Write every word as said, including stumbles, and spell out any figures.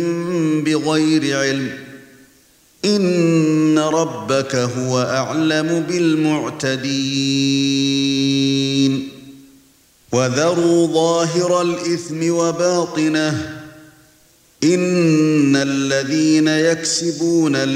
بغير علم إن ربك هو أعلم بالمعتدين وذروا ظاهر الإثم وباطنه إن الذين يكسبون